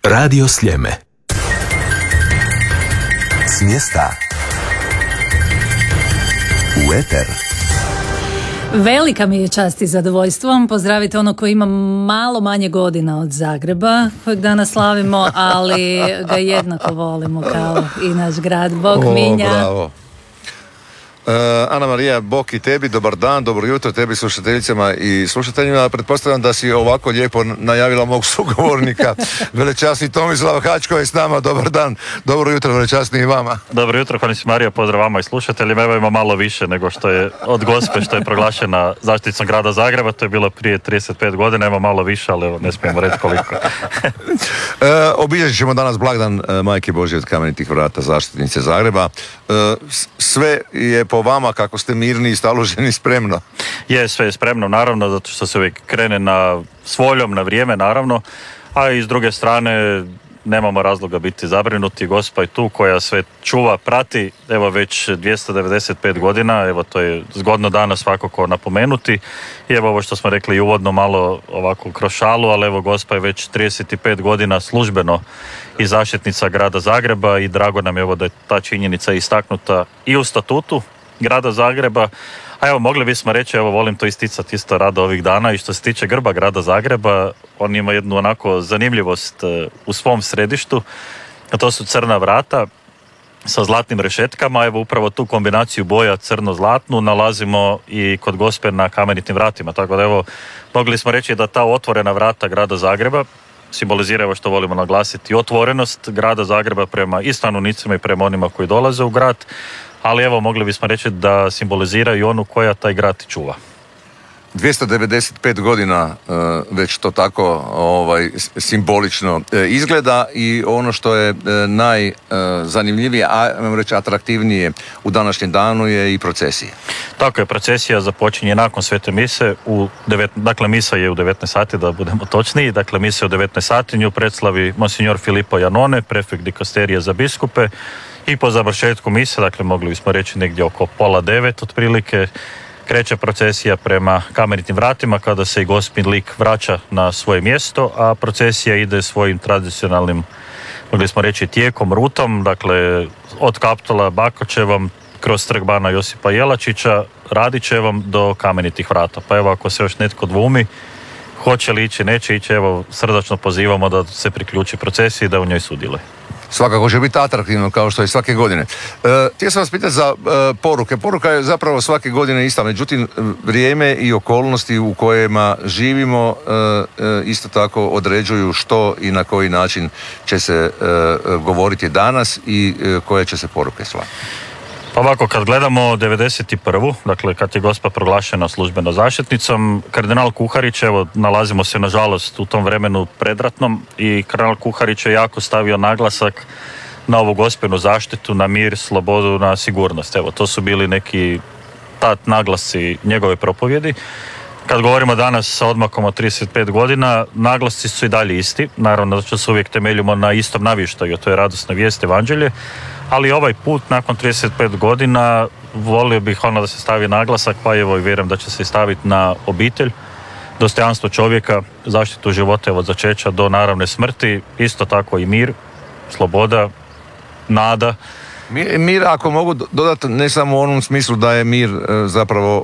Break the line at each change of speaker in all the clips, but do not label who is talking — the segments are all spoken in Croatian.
Radio Sljeme.
S mjesta u eter.
Velika mi je čast i zadovoljstvo pozdraviti ono koji ima malo manje godina od Zagreba, kojeg danas slavimo, ali ga jednako volimo kao i naš grad. Bog Minja.
Bravo. Ana Marija, bok i tebi, dobar dan, dobro jutro tebi slušateljicama i slušateljima. Pretpostavljam da si ovako lijepo najavila mog sugovornika, velečasni Tomislav Hačko je s nama, dobar dan, dobro jutro, velečasni i vama.
Dobro jutro, Konis Marija, pozdrav vama i slušateljima. Evo ima malo više nego što je od Gospe, što je proglašena zaštiticom grada Zagreba, to je bilo prije 35 godina, ima malo više, ali evo, ne smijemo reći koliko.
Obilježit ćemo danas blagdan Majke Božje od Kamenitih vrata, zaštitnice Zagreba. Sve je po vama, kako ste mirni i staloženi, spremno?
Je, sve je spremno, naravno, zato što se uvijek krene s voljom, na vrijeme, naravno, a i s druge strane nemamo razloga biti zabrinuti. Gospa je tu koja sve čuva, prati, evo već 295 godina, evo to je zgodno danas svakako napomenuti. I evo ovo što smo rekli uvodno malo ovako kroz šalu, ali evo Gospa je već 35 godina službeno i zaštitnica grada Zagreba i drago nam je evo da je ta činjenica istaknuta i u statutu grada Zagreba. A evo, mogli bismo reći, evo, volim to isticati isto rado ovih dana, i što se tiče grba grada Zagreba, on ima jednu onako zanimljivost u svom središtu, a to su crna vrata sa zlatnim rešetkama. Evo, upravo tu kombinaciju boja crno-zlatnu nalazimo i kod Gospe na Kamenitim vratima, tako da evo, mogli smo reći da ta otvorena vrata grada Zagreba simbolizira, evo što volimo naglasiti, otvorenost grada Zagreba prema i stanovnicima i prema onima koji dolaze u grad, ali evo mogli bismo reći da simbolizira i onu koja taj grad čuva.
295 godina već to tako simbolično izgleda, i ono što je najzanimljivije, a reći atraktivnije u današnjem danu je i procesija.
Tako je, procesija započinje nakon svete mise, dakle misa je u 19 sati, da budemo točniji, dakle misa je u 19 sati, nju predslavi monsignor Filippo Janone, prefekt dikasterije za biskupe, i po završetku mise, dakle mogli bismo reći negdje oko 8:30 otprilike, kreće procesija prema Kamenitim vratima kada se i Gospin lik vraća na svoje mjesto, a procesija ide svojim tradicionalnim, mogli smo reći, tijekom, rutom, dakle od Kaptola Bakočevom kroz trg bana Josipa Jelačića, Radićevom do Kamenitih vrata. Pa evo, ako se još netko dvumi hoće li ići, neće ići, evo srdačno pozivamo da se priključi procesiji i da u njoj sudjeluje.
Svakako će biti atraktivno, kao što je svake godine. Htio sam vas pitati za poruke. Poruka je zapravo svake godine ista, međutim vrijeme i okolnosti u kojima živimo isto tako određuju što i na koji način će se govoriti danas i koje će se poruke slati.
Pa ovako, kad gledamo 91. dakle kad je Gospa proglašena službeno zaštitnicom, kardinal Kuharić, evo nalazimo se nažalost u tom vremenu predratnom, i kardinal Kuharić je jako stavio naglasak na ovu Gospinu zaštitu, na mir, slobodu, na sigurnost. Evo, to su bili neki naglasci njegove propovjedi. Kad govorimo danas sa odmakom od 35 godina, naglasci su i dalje isti, naravno da se uvijek temeljimo na istom navještaju, to je radosna vijest, evanđelje, ali ovaj put nakon 35 godina volio bih da se stavi naglasak, pa evo i vjerujem da će se staviti na obitelj, dostojanstvo čovjeka, zaštitu života od začeća do naravne smrti, isto tako i mir, sloboda, nada.
Mir, ako mogu dodati, ne samo u onom smislu da je mir zapravo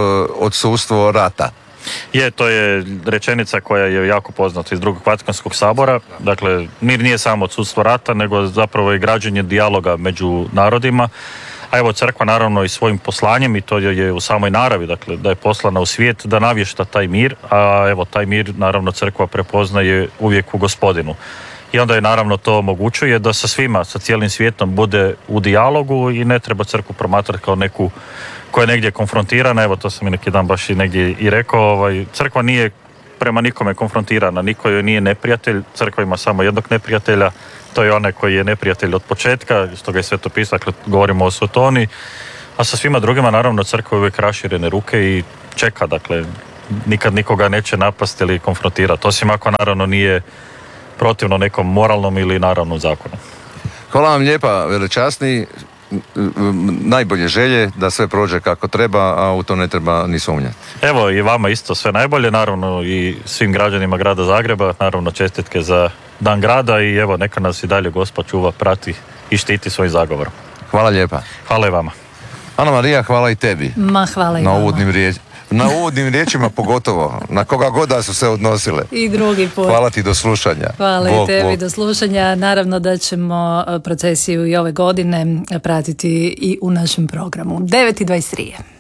odsustvo rata.
Je, to je rečenica koja je jako poznata iz Drugog Vatikanskog sabora. Dakle, mir nije samo odsudstvo rata, nego zapravo i građenje dijaloga među narodima. A evo, crkva naravno i svojim poslanjem, i to je u samoj naravi, dakle, da je poslana u svijet da navješta taj mir, a evo, taj mir naravno crkva prepoznaje uvijek u Gospodinu. I onda je naravno to omogućuje da sa svima, sa cijelim svijetom bude u dijalogu i ne treba crkvu promatrati kao neku koja je negdje konfrontirana. Evo, to sam i neki dan baš i negdje i rekao, crkva nije prema nikome konfrontirana, niko joj nije neprijatelj, crkva ima samo jednog neprijatelja, to je onaj koji je neprijatelj od početka, što ga je Sveto pismo, dakle govorimo o Sotoni, a sa svima drugima naravno crkva uvijek raširene ruke i čeka, dakle nikad nikoga neće napasti ili konfrontirati, osim ako naravno nije protivno nekom moralnom ili naravnom zakonu.
Hvala vam lijepa, velečasni, najbolje želje da sve prođe kako treba, a u to ne treba ni sumnjati.
Evo i vama isto sve najbolje, naravno i svim građanima grada Zagreba, naravno čestitke za dan grada i evo, neka nas i dalje Gospa čuva, prati i štiti svojim zagovorom.
Hvala lijepa.
Hvala i vama.
Ana Marija, hvala i tebi.
Hvala i
na
vama.
Na uvodnim riječima pogotovo, na koga god da su se odnosile.
I drugi put.
Hvala ti, do slušanja.
Hvala i tebi, do slušanja. Naravno da ćemo procesiju i ove godine pratiti i u našem programu. 9:23.